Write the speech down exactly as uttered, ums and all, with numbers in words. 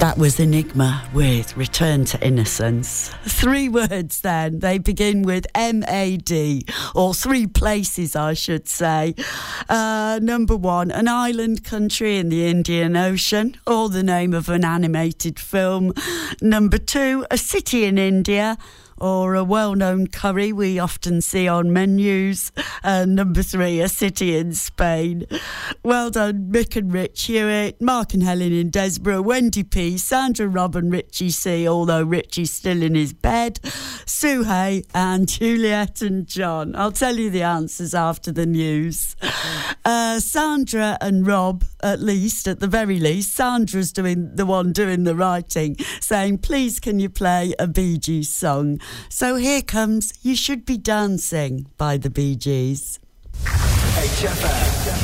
That was Enigma with Return to Innocence. Three words then. They begin with M A D, or three places, I should say. Uh, number one, an island country in the Indian Ocean, or the name of an animated film. Number two, a city in India, or a well-known curry we often see on menus. And number three, a city in Spain. Well done, Mick and Rich Hewitt, Mark and Helen in Desborough, Wendy P, Sandra, Rob and Richie C, although Richie's still in his bed, Sue Hay and Juliet and John. I'll tell you the answers after the news. Uh, Sandra and Rob, at least, at the very least, Sandra's doing the one doing the writing, saying, please can you play a Bee Gees song? So here comes You Should Be Dancing by the Bee Gees. H F M.